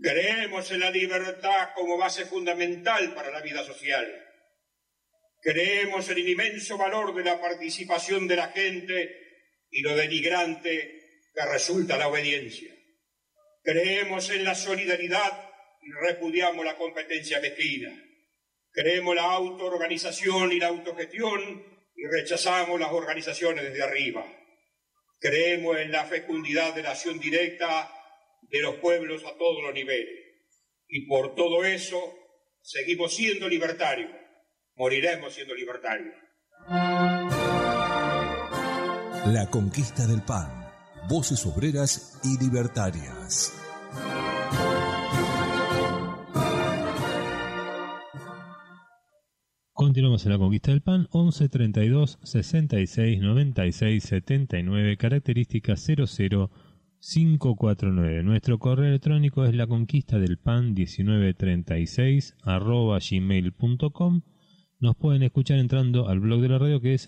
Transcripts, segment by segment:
Creemos en la libertad como base fundamental para la vida social. Creemos en el inmenso valor de la participación de la gente y lo denigrante que resulta la obediencia. Creemos en la solidaridad y repudiamos la competencia mezquina. Creemos en la autoorganización y la autogestión y rechazamos las organizaciones desde arriba. Creemos en la fecundidad de la acción directa de los pueblos a todos los niveles. Y por todo eso seguimos siendo libertarios. Moriremos siendo libertarios. La conquista del pan. Voces obreras y libertarias. Continuamos en la conquista del pan. 11 32 66 96 79, característica 00549. Nuestro correo electrónico es laconquistadelpan1936 @gmail.com. Nos pueden escuchar entrando al blog de la radio, que es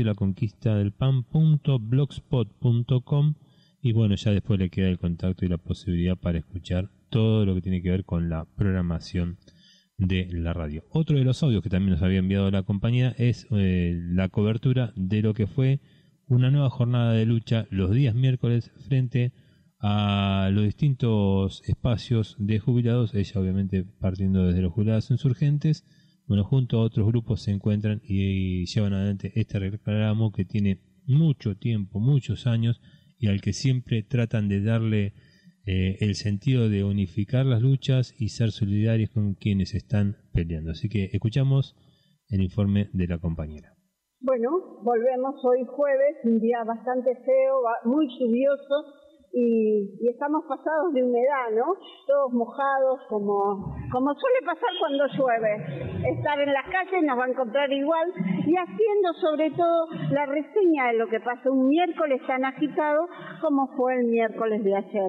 radiolaconquistadelpan.blogspot.com, y bueno, ya después le queda el contacto y la posibilidad para escuchar todo lo que tiene que ver con la programación de la radio. Otro de los audios que también nos había enviado la compañía es la cobertura de lo que fue una nueva jornada de lucha los días miércoles frente a los distintos espacios de jubilados, ella obviamente partiendo desde los jubilados insurgentes. Bueno, junto a otros grupos se encuentran y llevan adelante este reclamo que tiene mucho tiempo, muchos años, y al que siempre tratan de darle el sentido de unificar las luchas y ser solidarios con quienes están peleando. Así que escuchamos el informe de la compañera. Bueno, volvemos hoy jueves, un día bastante feo, muy lluvioso, y estamos pasados de humedad, ¿no? Todos mojados, como suele pasar cuando llueve. Estar en las calles nos va a encontrar igual, y haciendo sobre todo la reseña de lo que pasó un miércoles tan agitado como fue el miércoles de ayer.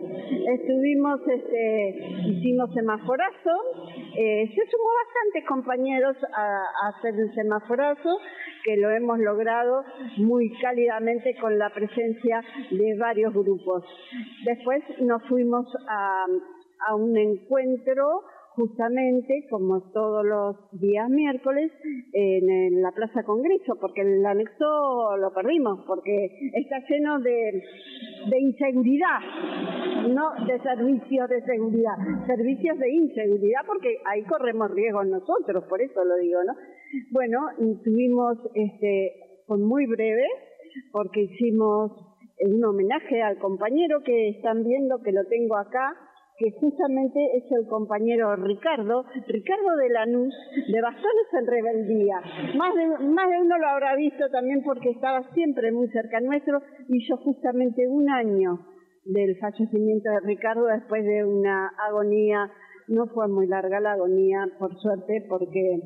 Hicimos semaforazo, se sumó bastantes compañeros a hacer el semaforazo, que lo hemos logrado muy cálidamente con la presencia de varios grupos. Después nos fuimos a un encuentro, justamente como todos los días miércoles, en la Plaza Congreso, porque el anexo lo perdimos, porque está lleno de inseguridad, no de servicios de seguridad, servicios de inseguridad, porque ahí corremos riesgos nosotros, por eso lo digo, ¿no? Bueno, tuvimos, fue muy breve, porque hicimos un homenaje al compañero que están viendo, que lo tengo acá, que justamente es el compañero Ricardo de Lanús, de Bastones en Rebeldía. Más de uno lo habrá visto también, porque estaba siempre muy cerca nuestro, y yo justamente un año del fallecimiento de Ricardo, después de una agonía. No fue muy larga la agonía, por suerte, porque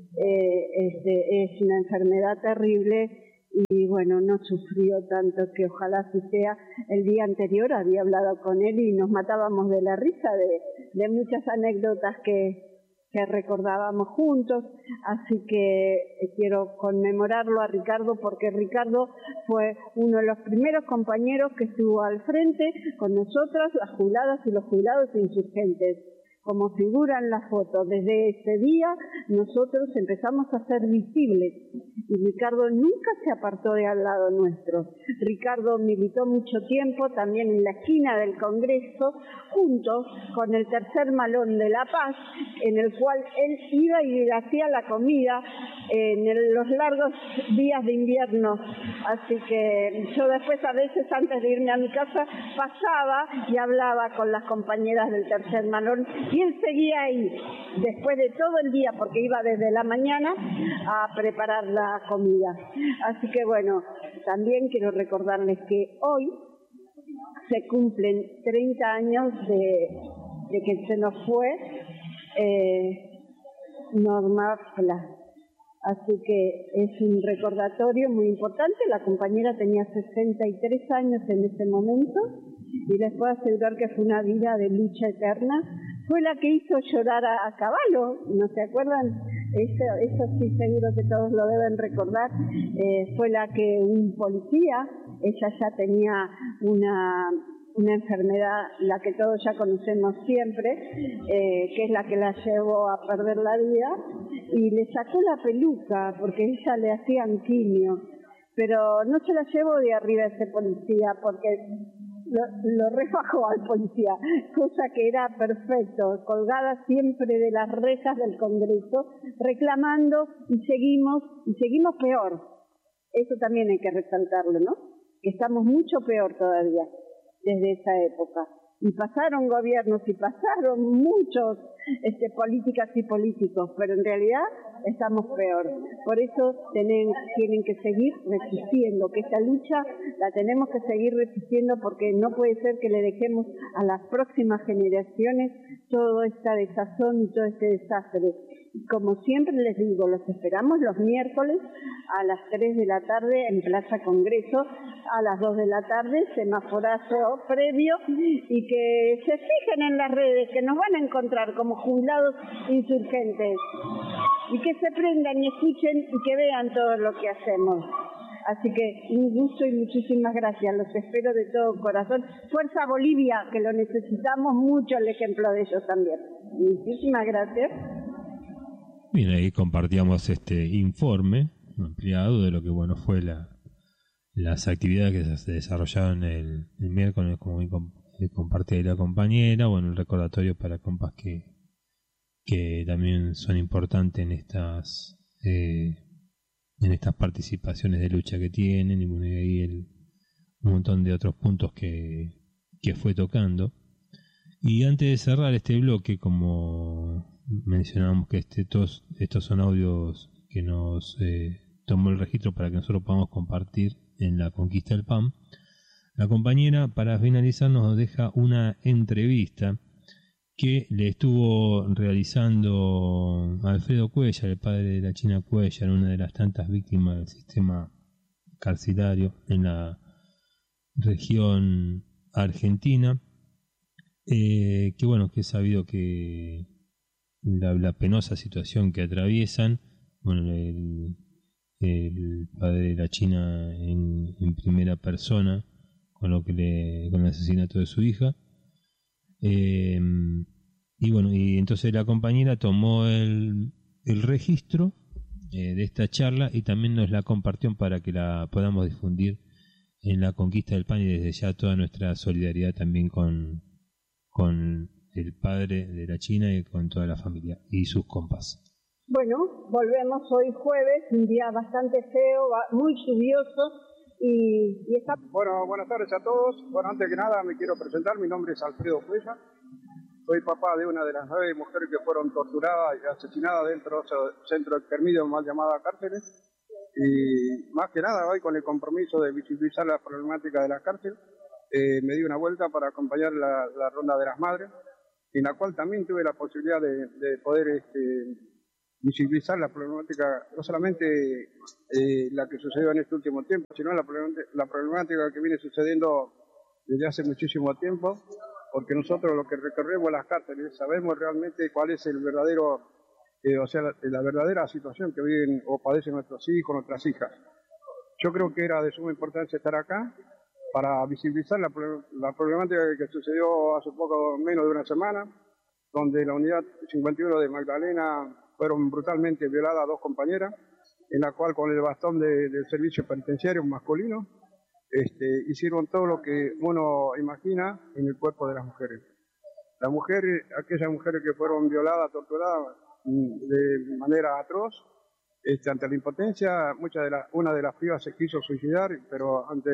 es una enfermedad terrible, y bueno, no sufrió tanto, que ojalá así sea. El día anterior había hablado con él y nos matábamos de la risa de muchas anécdotas que recordábamos juntos, así que quiero conmemorarlo a Ricardo, porque Ricardo fue uno de los primeros compañeros que estuvo al frente con nosotras, las jubiladas y los jubilados insurgentes. Como figura en la foto, desde ese día nosotros empezamos a ser visibles, y Ricardo nunca se apartó de al lado nuestro. Ricardo militó mucho tiempo también en la esquina del Congreso, junto con el Tercer Malón de La Paz, en el cual él iba y hacía la comida en los largos días de invierno. Así que yo después, a veces antes de irme a mi casa, pasaba y hablaba con las compañeras del Tercer Malón, y él seguía ahí después de todo el día, porque iba desde la mañana a preparar la comida. Así que bueno, también quiero recordarles que hoy se cumplen 30 años de que se nos fue Norma Pla. Así que es un recordatorio muy importante. La compañera tenía 63 años en ese momento, y les puedo asegurar que fue una vida de lucha eterna. Fue la que hizo llorar a Caballo, ¿no se acuerdan? Eso sí, seguro que todos lo deben recordar. Fue la que un policía, ella ya tenía una enfermedad, la que todos ya conocemos siempre, que es la que la llevó a perder la vida, y le sacó la peluca porque ella le hacían quimio, pero no se la llevó de arriba ese policía porque lo refajó al policía, cosa que era perfecto, colgada siempre de las rejas del Congreso, reclamando y seguimos peor. Eso también hay que resaltarlo, ¿no? Que estamos mucho peor todavía desde esa época. Y pasaron gobiernos y pasaron muchos políticas y políticos, pero en realidad estamos peor. Por eso tienen que seguir resistiendo, que esta lucha la tenemos que seguir resistiendo, porque no puede ser que le dejemos a las próximas generaciones todo este desazón y todo este desastre. Como siempre les digo, los esperamos los miércoles a las 3 de la tarde en Plaza Congreso, a las 2 de la tarde, semaforazo previo, y que se fijen en las redes, que nos van a encontrar como jubilados insurgentes, y que se prendan y escuchen y que vean todo lo que hacemos. Así que un gusto y muchísimas gracias, los espero de todo corazón. Fuerza Bolivia, que lo necesitamos mucho, el ejemplo de ellos también. Muchísimas gracias. Bien, ahí compartíamos este informe ampliado de lo que fue las actividades que se desarrollaron el miércoles, como compartía la compañera, el recordatorio para compas que también son importantes en estas participaciones de lucha que tienen, y ahí un montón de otros puntos que fue tocando. Y antes de cerrar este bloque, como mencionábamos que todos estos son audios que nos tomó el registro para que nosotros podamos compartir en la Conquista del PAN, la compañera, para finalizar, nos deja una entrevista que le estuvo realizando Alfredo Cuellar, el padre de la China Cuellar, una de las tantas víctimas del sistema carcelario en la región argentina, que es sabido que la penosa situación que atraviesan, el padre de la China en primera persona con el asesinato de su hija, y entonces la compañera tomó el registro de esta charla y también nos la compartió para que la podamos difundir en la Conquista del PAN, y desde ya toda nuestra solidaridad también con el padre de la China y con toda la familia y sus compas. Bueno, volvemos hoy jueves, un día bastante feo, muy lluvioso, y está... Bueno, buenas tardes a todos. Antes que nada me quiero presentar, mi nombre es Alfredo Cuellar, soy papá de una de las 9 mujeres que fueron torturadas y asesinadas dentro de ese centro de exterminio mal llamada cárceles, y más que nada hoy con el compromiso de visibilizar la problemática de la cárcel, me di una vuelta para acompañar la Ronda de las Madres, en la cual también tuve la posibilidad de poder visibilizar la problemática, no solamente la que sucedió en este último tiempo, sino la problemática que viene sucediendo desde hace muchísimo tiempo, porque nosotros lo que recorremos las cárceles sabemos realmente cuál es el verdadero, la verdadera situación que viven o padecen nuestros hijos, nuestras hijas. Yo creo que era de suma importancia estar acá para visibilizar la problemática que sucedió hace poco menos de una semana, donde la unidad 51 de Magdalena fueron brutalmente violadas 2 compañeras, en la cual con el bastón del servicio penitenciario masculino hicieron todo lo que uno imagina en el cuerpo de las mujeres. Aquellas mujeres que fueron violadas, torturadas de manera atroz, ante la impotencia, una de las pibas se quiso suicidar, pero ante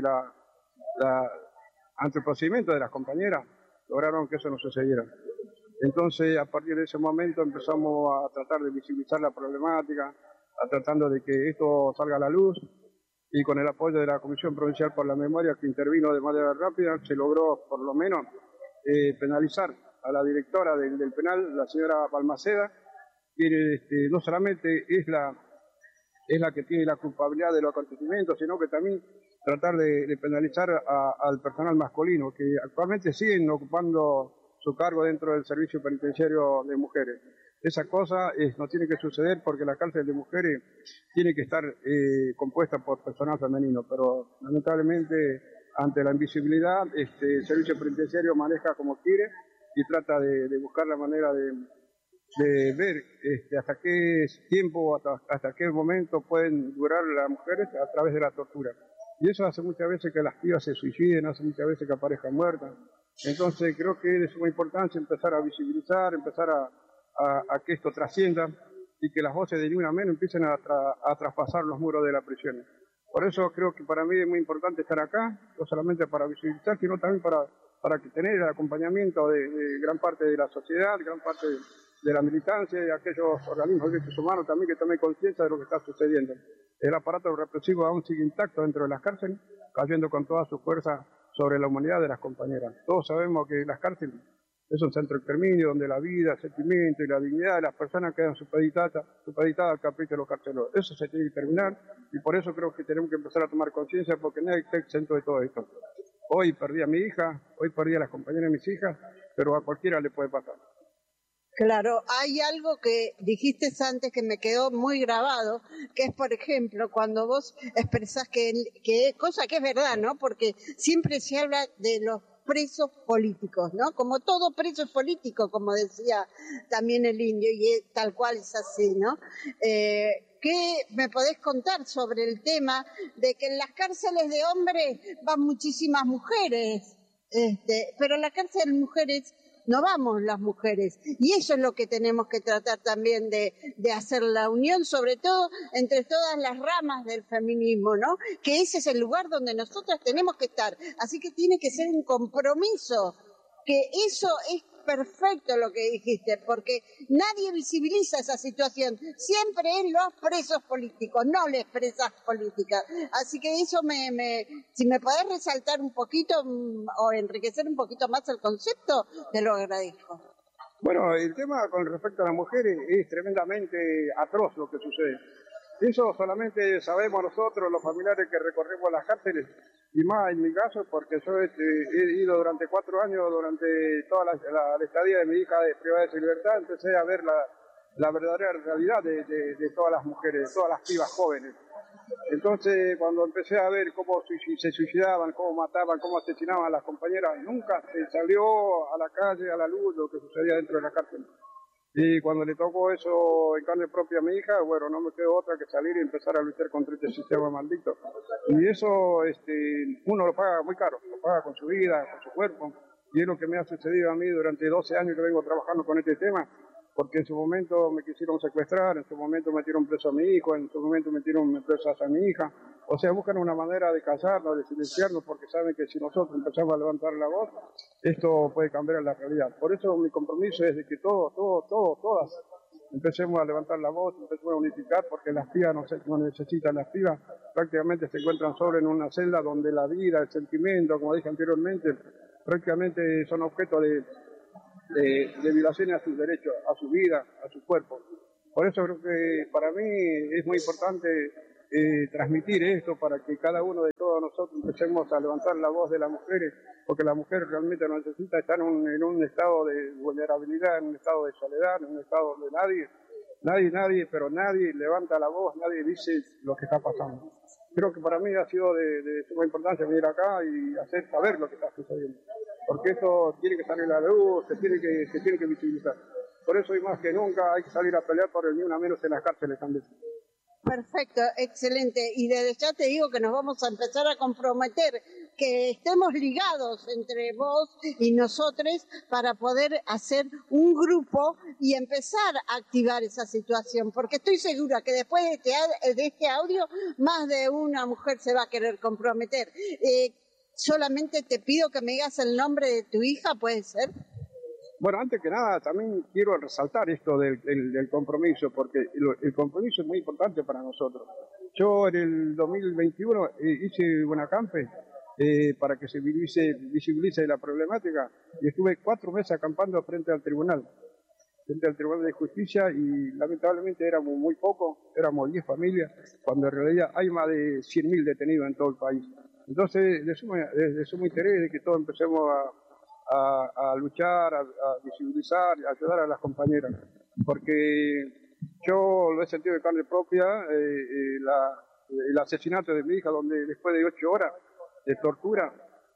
el procedimiento de las compañeras lograron que eso no sucediera. Entonces, a partir de ese momento empezamos a tratar de visibilizar la problemática, tratando de que esto salga a la luz, y con el apoyo de la Comisión Provincial por la Memoria, que intervino de manera rápida, se logró por lo menos penalizar a la directora del penal, la señora Balmaceda, que no solamente es la que tiene la culpabilidad de los acontecimientos, sino que también tratar de penalizar al personal masculino, que actualmente siguen ocupando su cargo dentro del servicio penitenciario de mujeres. Esa cosa no tiene que suceder, porque la cárcel de mujeres tiene que estar compuesta por personal femenino, pero lamentablemente ante la invisibilidad, el servicio penitenciario maneja como quiere y trata de buscar la manera de ver hasta qué tiempo, hasta qué momento pueden durar las mujeres a través de la tortura. Y eso hace muchas veces que las pibas se suiciden, hace muchas veces que aparezcan muertas. Entonces creo que es de suma importancia empezar a visibilizar, empezar a que esto trascienda y que las voces de Ni Una Menos empiecen a traspasar los muros de la prisión. Por eso creo que para mí es muy importante estar acá, no solamente para visibilizar, sino también para tener el acompañamiento de gran parte de la sociedad, gran parte de la militancia y de aquellos organismos de derechos humanos también que tomen conciencia de lo que está sucediendo. El aparato represivo aún sigue intacto dentro de las cárceles, cayendo con toda su fuerza sobre la humanidad de las compañeras. Todos sabemos que las cárceles es un centro de exterminio donde la vida, el sentimiento y la dignidad de las personas quedan supeditadas al capricho de los carceleros. Eso se tiene que terminar y por eso creo que tenemos que empezar a tomar conciencia porque nadie está exento de todo esto. Hoy perdí a mi hija, hoy perdí a las compañeras de mis hijas, pero a cualquiera le puede pasar. Claro, hay algo que dijiste antes que me quedó muy grabado, que es, por ejemplo, cuando vos expresás que cosa que es verdad, ¿no? Porque siempre se habla de los presos políticos, ¿no? Como todo preso es político, como decía también el indio, y tal cual es así, ¿no? ¿Qué me podés contar sobre el tema de que en las cárceles de hombres van muchísimas mujeres, pero en la cárcel de mujeres no vamos las mujeres? Y eso es lo que tenemos que tratar también de hacer la unión, sobre todo entre todas las ramas del feminismo, ¿no? Que ese es el lugar donde nosotras tenemos que estar. Así que tiene que ser un compromiso, que eso es perfecto lo que dijiste, porque nadie visibiliza esa situación. Siempre es los presos políticos, no las presas políticas. Así que eso si me podés resaltar un poquito o enriquecer un poquito más el concepto, te lo agradezco. Bueno, el tema con respecto a las mujeres es tremendamente atroz lo que sucede. Eso solamente sabemos nosotros, los familiares que recorremos las cárceles, y más en mi caso, porque yo he ido durante 4 años, durante toda la estadía de mi hija de privada de su libertad, empecé a ver la verdadera realidad de todas las mujeres, de todas las pibas jóvenes. Entonces, cuando empecé a ver cómo se suicidaban, cómo mataban, cómo asesinaban a las compañeras, nunca se salió a la calle, a la luz, lo que sucedía dentro de la cárcel. Y cuando le tocó eso en carne propia a mi hija, bueno, no me quedó otra que salir y empezar a luchar contra este sistema maldito. Y eso uno lo paga muy caro, lo paga con su vida, con su cuerpo. Y es lo que me ha sucedido a mí durante 12 años que vengo trabajando con este tema, porque en su momento me quisieron secuestrar, en su momento metieron preso a mi hijo, en su momento metieron preso a mi hija. O sea, buscan una manera de callarnos, de silenciarnos, porque saben que si nosotros empezamos a levantar la voz, esto puede cambiar la realidad. Por eso mi compromiso es de que todas empecemos a levantar la voz, empecemos a unificar, porque las pibas no necesitan, las pibas prácticamente se encuentran solo en una celda donde la vida, el sentimiento, como dije anteriormente, prácticamente son objeto de violaciones a sus derechos, a su vida, a su cuerpo. Por eso creo que para mí es muy importante transmitir esto para que cada uno de todos nosotros empecemos a levantar la voz de las mujeres, porque la mujer realmente no necesita estar en un estado de vulnerabilidad, en un estado de soledad, en un estado donde nadie levanta la voz, nadie dice lo que está pasando. Creo que para mí ha sido de suma importancia venir acá y hacer saber lo que está sucediendo, porque esto tiene que salir a la luz, se tiene que visibilizar. Por eso, y más que nunca, hay que salir a pelear por el Ni Una Menos en las cárceles también. Perfecto, excelente. Y desde ya te digo que nos vamos a empezar a comprometer, que estemos ligados entre vos y nosotros para poder hacer un grupo y empezar a activar esa situación, porque estoy segura que después de este audio más de una mujer se va a querer comprometer. Solamente te pido que me digas el nombre de tu hija, ¿puede ser? Bueno, antes que nada, también quiero resaltar esto del compromiso, porque el compromiso es muy importante para nosotros. Yo en el 2021 hice un acampe para que se visibilice la problemática y estuve 4 meses acampando frente al Tribunal de Justicia, y lamentablemente éramos muy pocos, éramos 10 familias, cuando en realidad hay más de 100.000 detenidos en todo el país. Entonces, de sumo interés de que todos empecemos a luchar, a visibilizar, a ayudar a las compañeras, porque yo lo he sentido de carne propia, el asesinato de mi hija, donde después de 8 horas de tortura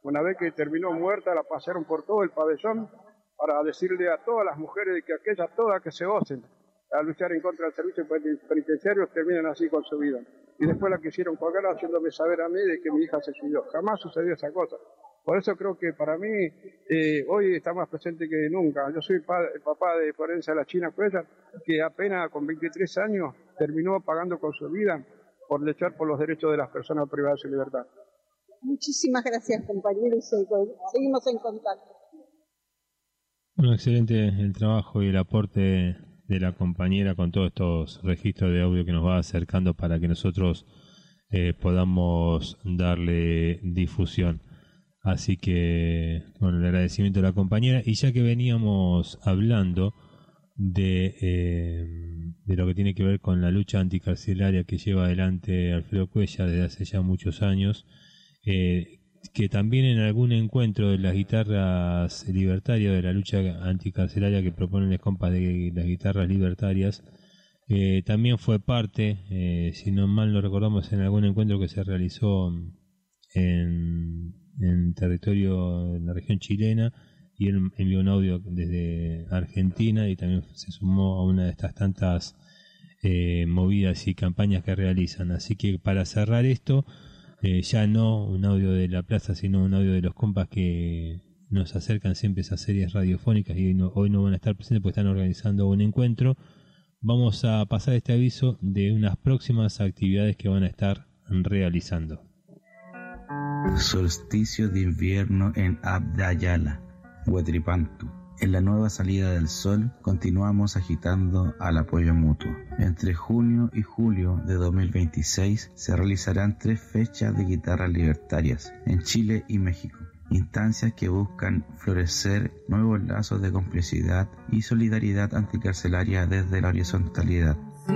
Una vez que terminó muerta, la pasaron por todo el pabellón para decirle a todas las mujeres que aquellas todas que se gocen a luchar en contra del servicio penitenciario terminan así con su vida. Y después la quisieron colgar haciéndome saber a mí de que mi hija se suicidó. Jamás sucedió esa cosa. Por eso creo que para mí hoy está más presente que nunca. Yo soy el papá de Florencia La China Cuellar, que apenas con 23 años terminó pagando con su vida por luchar por los derechos de las personas privadas de su libertad. Muchísimas gracias, compañeros. Seguimos en contacto. Bueno, excelente el trabajo y el aporte de la compañera con todos estos registros de audio que nos va acercando para que nosotros podamos darle difusión. Así que, bueno, el agradecimiento a la compañera. Y ya que veníamos hablando de lo que tiene que ver con la lucha anticarcelaria que lleva adelante Alfredo Cuellar desde hace ya muchos años, que también en algún encuentro de las guitarras libertarias de la lucha anticarcelaria que proponen las compas de las guitarras libertarias, también fue parte, si no mal no recordamos, en algún encuentro que se realizó en territorio en la región chilena, y él envió un audio desde Argentina y también se sumó a una de estas tantas movidas y campañas que realizan. Así que para cerrar esto, ya no un audio de la plaza, sino un audio de los compas que nos acercan siempre esas series radiofónicas y hoy no van a estar presentes porque están organizando un encuentro. Vamos a pasar este aviso de unas próximas actividades que van a estar realizando. Solsticio de invierno en Abya Yala, Huetripantu. En la nueva salida del sol continuamos agitando al apoyo mutuo. Entre junio y julio de 2026 se realizarán 3 fechas de guitarras libertarias en Chile y México. Instancias que buscan florecer nuevos lazos de complicidad y solidaridad anticarcelaria desde la horizontalidad.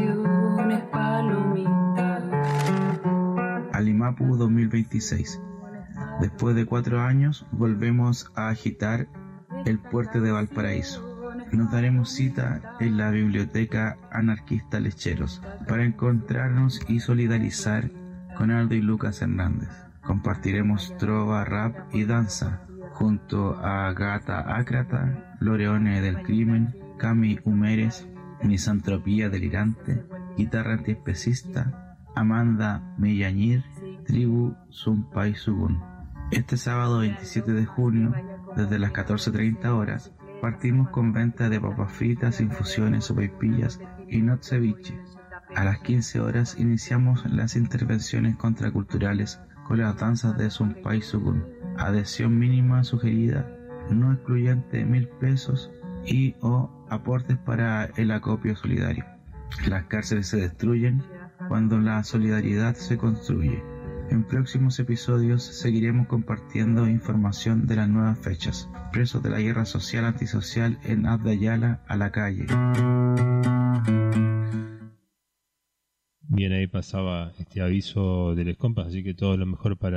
Alimapu 2026. Después de 4 años volvemos a agitar el puerto de Valparaíso. Nos daremos cita en la biblioteca anarquista Lecheros para encontrarnos y solidarizar con Aldo y Lucas Hernández. Compartiremos trova, rap y danza junto a Gata Ácrata, Loreone del Crimen, Cami Humeres, Misantropía Delirante, Guitarra Antiespecista, Amanda Mellañir, Tribu Zumpa y Sugun. Este sábado 27 de junio, desde las 14:30 horas, partimos con venta de papas fritas, infusiones, sopaipillas y not ceviche. A las 15 horas iniciamos las intervenciones contraculturales con las danzas de Zumpa y Sugun. Adhesión mínima sugerida, no excluyente, 1.000 pesos y o aportes para el acopio solidario. Las cárceles se destruyen cuando la solidaridad se construye. En próximos episodios seguiremos compartiendo información de las nuevas fechas. Presos de la guerra social antisocial en Abya Yala a la calle. Bien, ahí pasaba este aviso de los compas, así que todo lo mejor para